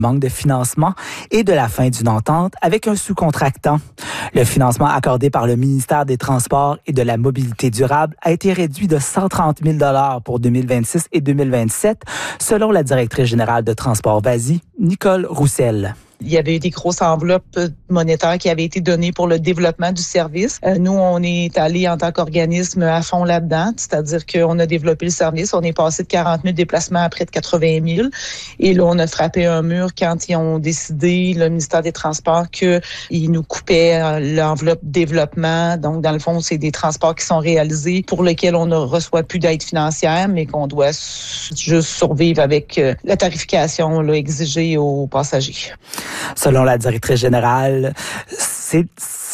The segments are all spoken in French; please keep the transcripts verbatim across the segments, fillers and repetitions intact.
manque de financement et de la fin d'une entente avec un sous-contractant. Le financement accordé par le ministère des Transports et de la Mobilité durable a été réduit de cent trente mille dollars pour deux mille vingt-six et deux mille vingt-sept, selon la directrice générale de Transport V A S I, Nicole Roussel. Il y avait eu des grosses enveloppes monétaires qui avaient été données pour le développement du service. Euh, nous, on est allé en tant qu'organisme à fond là-dedans, c'est-à-dire qu'on a développé le service. On est passé de quarante mille déplacements à près de quatre-vingt mille. Et là, on a frappé un mur quand ils ont décidé, le ministère des Transports, qu'ils nous coupaient l'enveloppe développement. Donc, dans le fond, c'est des transports qui sont réalisés pour lesquels on ne reçoit plus d'aide financière, mais qu'on doit juste survivre avec la tarification là, exigée aux passagers. Selon la directrice générale, ces,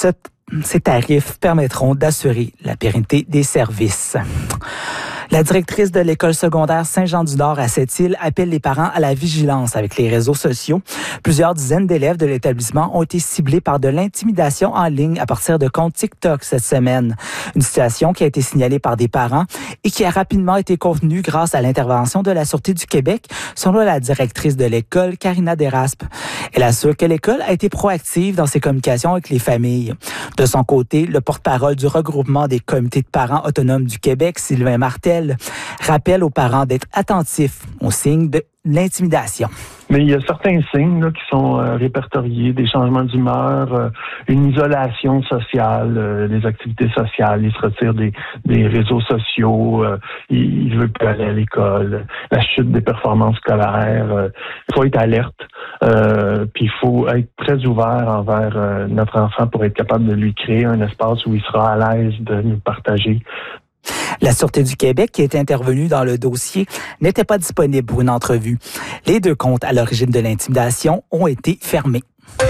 ces tarifs permettront d'assurer la pérennité des services. La directrice de l'école secondaire Saint-Jean-du-Nord à Sept-Îles appelle les parents à la vigilance avec les réseaux sociaux. Plusieurs dizaines d'élèves de l'établissement ont été ciblés par de l'intimidation en ligne à partir de comptes TikTok cette semaine. Une situation qui a été signalée par des parents et qui a rapidement été contenue grâce à l'intervention de la Sûreté du Québec, selon la directrice de l'école, Karina Desraspes. Elle assure que l'école a été proactive dans ses communications avec les familles. De son côté, le porte-parole du regroupement des comités de parents autonomes du Québec, Sylvain Martel, rappelle aux parents d'être attentifs aux signes de l'intimidation. Mais il y a certains signes là, qui sont euh, répertoriés, des changements d'humeur, euh, une isolation sociale, euh, des activités sociales, il se retire des, des réseaux sociaux, euh, il, il veut plus aller à l'école, la chute des performances scolaires. Euh, il faut être alerte, euh, puis il faut être très ouvert envers euh, notre enfant pour être capable de lui créer un espace où il sera à l'aise de nous partager. La Sûreté du Québec, qui est intervenue dans le dossier, n'était pas disponible pour une entrevue. Les deux comptes à l'origine de l'intimidation ont été fermés.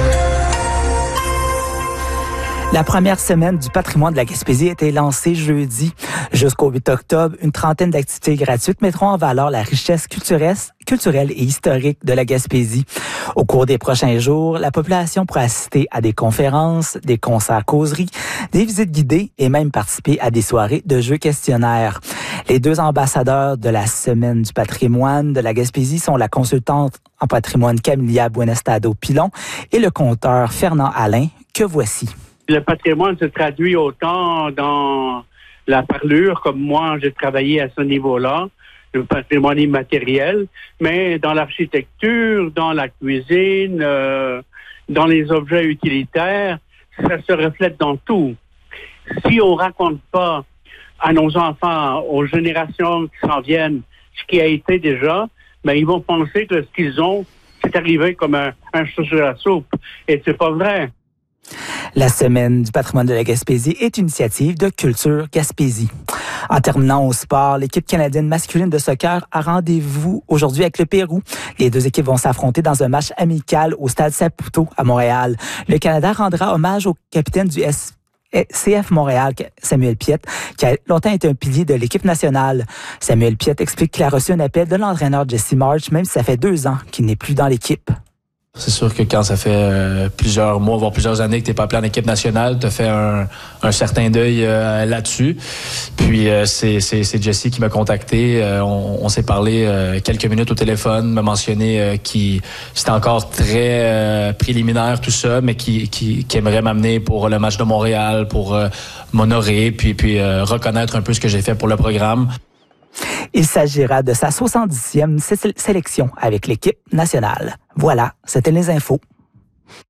La première semaine du patrimoine de la Gaspésie a été lancée jeudi. Jusqu'au huit octobre, une trentaine d'activités gratuites mettront en valeur la richesse culturelle, culturelle et historique de la Gaspésie. Au cours des prochains jours, la population pourra assister à des conférences, des concerts causeries, des visites guidées et même participer à des soirées de jeux questionnaires. Les deux ambassadeurs de la Semaine du patrimoine de la Gaspésie sont la consultante en patrimoine Camilia Buenestado-Pilon et le conteur Fernand Alain, que voici. Le patrimoine se traduit autant dans la parlure, comme moi j'ai travaillé à ce niveau-là, le patrimoine immatériel, mais dans l'architecture, dans la cuisine, euh, dans les objets utilitaires, ça se reflète dans tout. Si on raconte pas à nos enfants, aux générations qui s'en viennent, ce qui a été déjà, ben ils vont penser que ce qu'ils ont, c'est arrivé comme un, un cheveu sur la soupe. Et c'est pas vrai. La Semaine du patrimoine de la Gaspésie est une initiative de Culture Gaspésie. En terminant au sport, l'équipe canadienne masculine de soccer a rendez-vous aujourd'hui avec le Pérou. Les deux équipes vont s'affronter dans un match amical au Stade Saputo à Montréal. Le Canada rendra hommage au capitaine du S C F Montréal, Samuel Piette, qui a longtemps été un pilier de l'équipe nationale. Samuel Piette explique qu'il a reçu un appel de l'entraîneur Jesse March, même si ça fait deux ans qu'il n'est plus dans l'équipe. C'est sûr que quand ça fait euh, plusieurs mois, voire plusieurs années que t'es pas appelé en équipe nationale, t'as fait un, un certain deuil euh, là-dessus. Puis euh, c'est, c'est, c'est Jesse qui m'a contacté. Euh, on, on s'est parlé euh, quelques minutes au téléphone, m'a mentionné euh, qu'il c'était encore très euh, préliminaire tout ça, mais qui, qui, qui aimerait m'amener pour le match de Montréal, pour euh, m'honorer, puis, puis euh, reconnaître un peu ce que j'ai fait pour le programme. Il s'agira de sa soixante-dixième sé- sélection avec l'équipe nationale. Voilà, c'était les infos.